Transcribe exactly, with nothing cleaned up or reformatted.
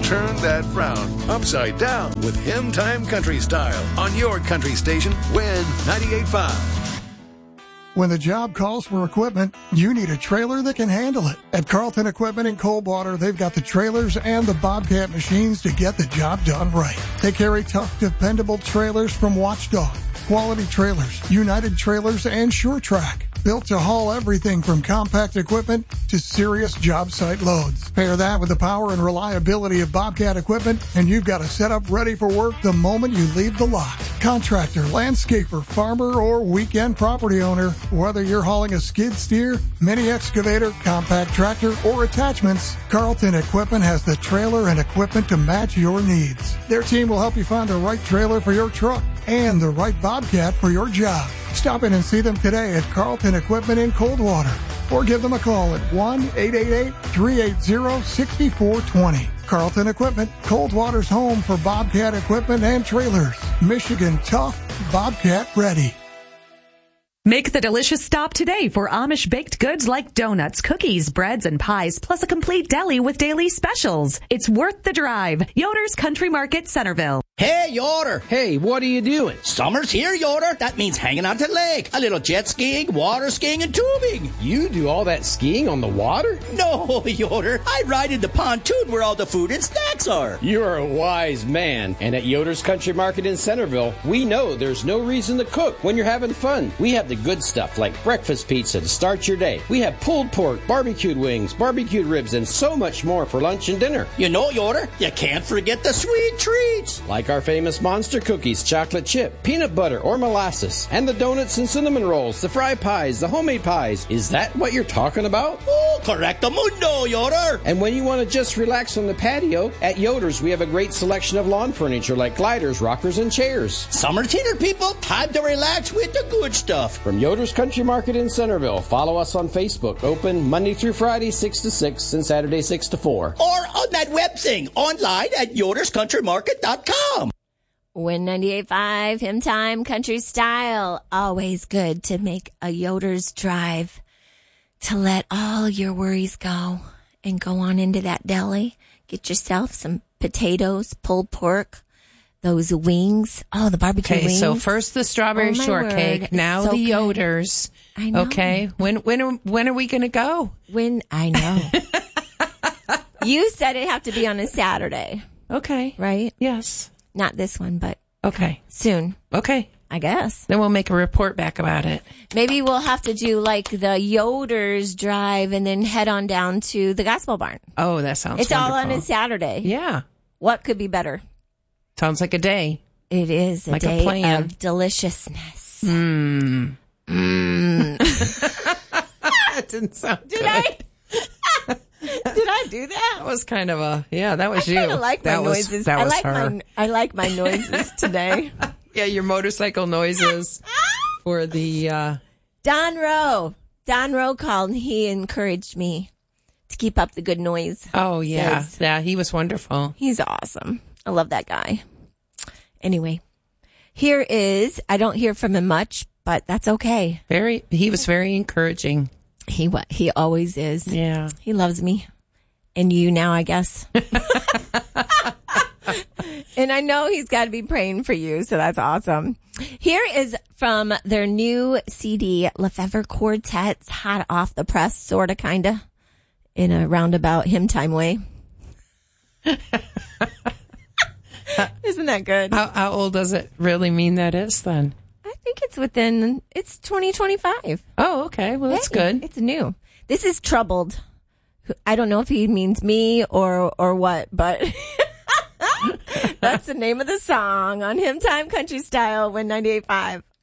turn that frown upside down with Hymn Time Country Style on your country station, Win ninety-eight point five. When the job calls for equipment, you need a trailer that can handle it. At Carlton Equipment in Coldwater, they've got the trailers and the Bobcat machines to get the job done right. They carry tough, dependable trailers from Watchdog, Quality Trailers, United Trailers, and SureTrack. Built to haul everything from compact equipment to serious job site loads. Pair that with the power and reliability of Bobcat equipment, and you've got a setup ready for work the moment you leave the lot. Contractor, landscaper, farmer, or weekend property owner, whether you're hauling a skid steer, mini excavator, compact tractor, or attachments, Carlton Equipment has the trailer and equipment to match your needs. Their team will help you find the right trailer for your truck and the right Bobcat for your job. Stop in and see them today at Carlton Equipment in Coldwater, or give them a call at one eight eight eight, three eight zero, six four two zero. Carlton Equipment, Coldwater's home for Bobcat equipment and trailers. Michigan tough, Bobcat ready. Make the delicious stop today for Amish baked goods like donuts, cookies, breads, and pies, plus a complete deli with daily specials. It's worth the drive. Yoder's Country Market, Centerville. Hey, Yoder. Hey, what are you doing? Summer's here, Yoder. That means hanging out to the lake. A little jet skiing, water skiing, and tubing. You do all that skiing on the water? No, Yoder. I ride in the pontoon where all the food and snacks are. You're a wise man. And at Yoder's Country Market in Centerville, we know there's no reason to cook when you're having fun. We have the good stuff like breakfast pizza to start your day. We have pulled pork, barbecued wings, barbecued ribs, and so much more for lunch and dinner. You know, Yoder, you can't forget the sweet treats. Like our famous monster cookies, chocolate chip, peanut butter, or molasses, and the donuts and cinnamon rolls, the fry pies, the homemade pies. Is that what you're talking about? Oh, correcto mundo, Yoder. And when you want to just relax on the patio, at Yoder's we have a great selection of lawn furniture like gliders, rockers, and chairs. Summer's here, people. Time to relax with the good stuff. From Yoder's Country Market in Centerville, follow us on Facebook. Open Monday through Friday, six to six, and Saturday, six to four. Or on that web thing, online at Yoder's Country Market dot com. Win ninety-eight point five, Hymn Time Country Style. Always good to make a Yoder's drive, to let all your worries go and go on into that deli. Get yourself some potatoes, pulled pork, those wings. Oh, the barbecue okay, wings. So first the strawberry oh, shortcake, word. now so the good. Yoders. I know. Okay, when when are, when are we going to go? When I know. You said it'd have to be on a Saturday. Okay. Right? Yes. Not this one, but okay. Soon. Okay. I guess. Then we'll make a report back about it. Maybe we'll have to do like the Yoder's drive and then head on down to the Gospel Barn. Oh, that sounds It's wonderful. all on a Saturday. Yeah. What could be better? Sounds like a day. It is a like day a plan. of deliciousness. Mmm. Mmm. That didn't sound Did good. I? Did I do that? That was kind of a, yeah, that was I you. I kind of like my that noises. Was, that I was like her. my I like my noises today. Yeah, your motorcycle noises for the... Uh... Don Rowe. Don Rowe called and he encouraged me to keep up the good noise. Oh, yeah. Says, yeah, he was wonderful. He's awesome. I love that guy. Anyway, here is, I don't hear from him much, but that's okay. Very, he was very encouraging. He what? He always is. Yeah. He loves me. And you now, I guess. And I know he's got to be praying for you, so that's awesome. Here is from their new C D, Lefevre Quartet's hot off the press, sort of, kind of, in a roundabout hymn time way. Isn't that good? How, how old does it really mean that is then? I think it's within, it's twenty twenty-five. Oh, okay. Well, that's Hey, good. It's new. This is Troubled. I don't know if he means me or or what, but that's the name of the song on Hymn Time Country Style, Win ninety-eight point five.